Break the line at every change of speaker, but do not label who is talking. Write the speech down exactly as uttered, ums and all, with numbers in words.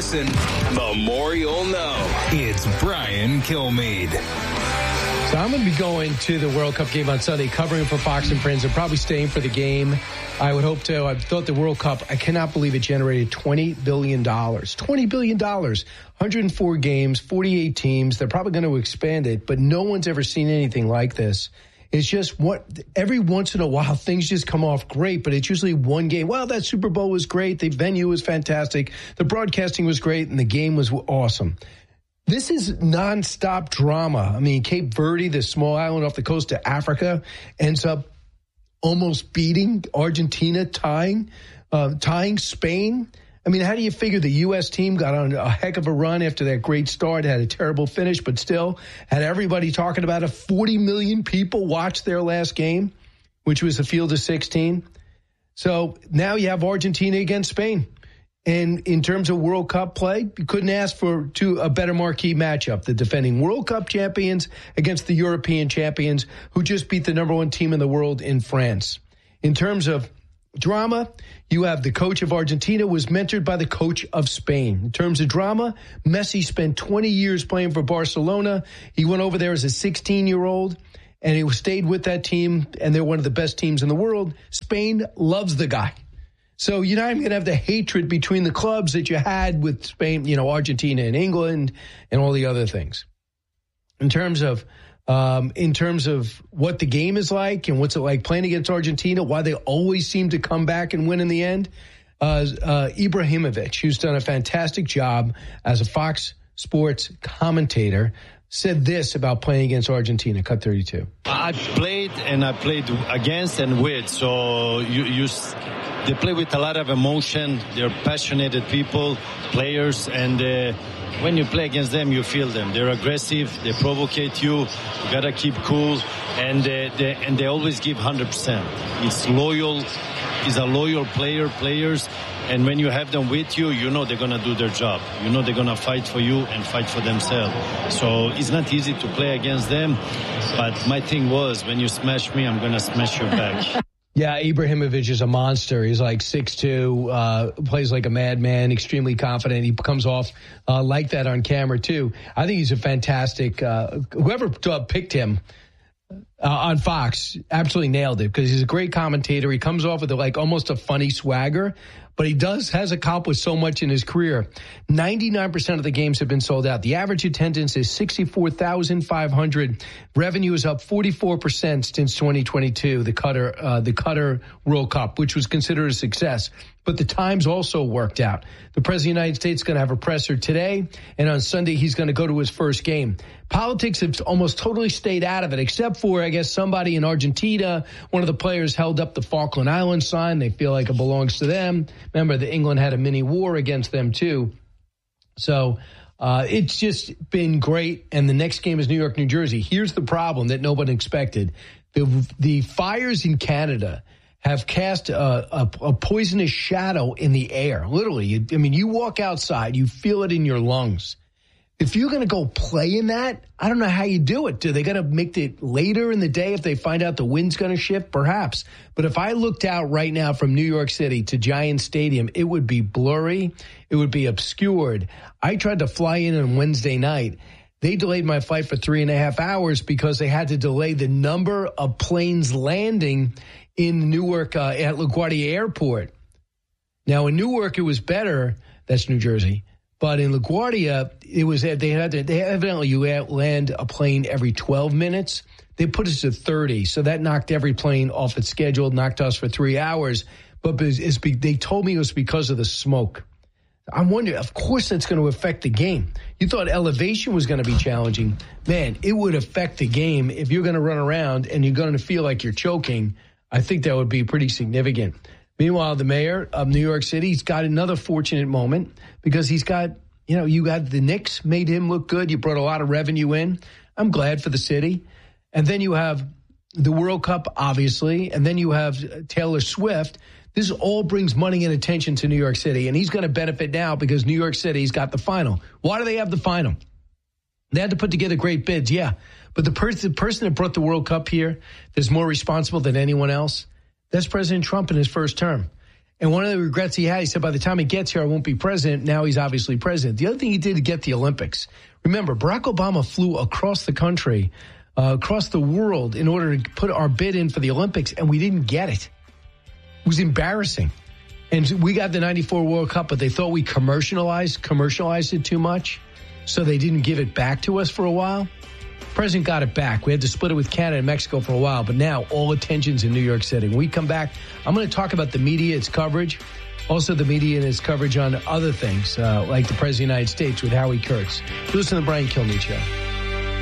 listen, the more you'll know. It's Brian Kilmeade.
So I'm going to be going to the World Cup game on Sunday, covering for Fox and Friends, and probably staying for the game. I would hope to. I thought the World Cup, I cannot believe it generated twenty billion dollars. twenty billion dollars. one hundred four games, forty-eight teams. They're probably going to expand it, but no one's ever seen anything like this. It's just what every once in a while things just come off great, but it's usually one game. Well, that Super Bowl was great. The venue was fantastic. The broadcasting was great, and the game was awesome. This is nonstop drama. I mean, Cape Verde, this small island off the coast of Africa, ends up almost beating Argentina, tying, uh, tying Spain. I mean, how do you figure the U S team got on a heck of a run after that great start, had a terrible finish, but still had everybody talking about it? forty million people watched their last game, which was a field of sixteen. So now you have Argentina against Spain. And in terms of World Cup play, you couldn't ask for two, a better marquee matchup. The defending World Cup champions against the European champions who just beat the number one team in the world in France. In terms of drama, you have the coach of Argentina was mentored by the coach of Spain. In terms of drama, Messi spent twenty years playing for Barcelona. He went over there as a sixteen-year-old, and he stayed with that team, and they're one of the best teams in the world. Spain loves the guy. So you're not even going to have the hatred between the clubs that you had with Spain, you know, Argentina and England and all the other things. In terms of um, in terms of what the game is like and what's it like playing against Argentina, why they always seem to come back and win in the end, uh, uh, Ibrahimovic, who's done a fantastic job as a Fox Sports commentator, said this about playing against Argentina. Cut thirty-two.
I played and I played against and with, so you, you they play with a lot of emotion. They're passionate people, players, and uh, when you play against them, you feel them. They're aggressive. They provocate you. You gotta keep cool, and uh, they and they always give one hundred percent. It's loyal. It's a loyal player, players. And when you have them with you, you know they're going to do their job. You know they're going to fight for you and fight for themselves. So it's not easy to play against them. But my thing was, when you smash me, I'm going to smash you back.
Yeah, Ibrahimovic is a monster. He's like six two, uh, plays like a madman, extremely confident. He comes off uh, like that on camera, too. I think he's a fantastic uh, – whoever uh, picked him uh, on Fox absolutely nailed it because he's a great commentator. He comes off with like almost a funny swagger. But he does has accomplished so much in his career. ninety-nine percent of the games have been sold out. The average attendance is sixty-four thousand five hundred. Revenue is up forty-four percent since twenty twenty-two, the Qatar, uh, the Qatar World Cup, which was considered a success. But the times also worked out. The President of the United States is going to have a presser today, and on Sunday he's going to go to his first game. Politics have almost totally stayed out of it, except for, I guess, somebody in Argentina. One of the players held up the Falkland Islands sign. They feel like it belongs to them. Remember, the England had a mini war against them, too. So uh, it's just been great. And the next game is New York, New Jersey. Here's the problem that nobody expected. The, the fires in Canada have cast a, a, a poisonous shadow in the air. Literally, you, I mean, you walk outside, you feel it in your lungs. If you're going to go play in that, I don't know how you do it. Do they got to make it later in the day if they find out the wind's going to shift? Perhaps. But if I looked out right now from New York City to Giant Stadium, it would be blurry. It would be obscured. I tried to fly in on Wednesday night. They delayed my flight for three and a half hours because they had to delay the number of planes landing in Newark uh, at LaGuardia Airport. Now, in Newark, it was better. That's New Jersey. But in LaGuardia, it was they had to, they evidently you land a plane every twelve minutes. They put us to thirty, so that knocked every plane off its schedule, knocked us for three hours. But it's, they told me it was because of the smoke. I'm wondering, of course, that's going to affect the game. You thought elevation was going to be challenging. Man, it would affect the game if you're going to run around and you're going to feel like you're choking. I think that would be pretty significant. Meanwhile, the mayor of New York City, he's got another fortunate moment because he's got, you know, you got the Knicks made him look good. You brought a lot of revenue in. I'm glad for the city. And then you have the World Cup, obviously. And then you have Taylor Swift. This all brings money and attention to New York City. And he's going to benefit now because New York City's got the final. Why do they have the final? They had to put together great bids, yeah. But the, pers- the person that brought the World Cup here that's more responsible than anyone else, that's President Trump in his first term. And one of the regrets he had, he said, by the time he gets here, I won't be president. Now he's obviously president. The other thing he did to get the Olympics, remember, Barack Obama flew across the country, uh, across the world in order to put our bid in for the Olympics, and we didn't get it. It was embarrassing. And we got the ninety-four World Cup, but they thought we commercialized, commercialized it too much, so they didn't give it back to us for a while. President got it back. We had to split it with Canada and Mexico for a while, but now all attention's in New York City. When we come back, I'm going to talk about the media, its coverage, also the media and its coverage on other things, uh, like the President of the United States with Howie Kurtz. You listen to the Brian Kilmeade Show.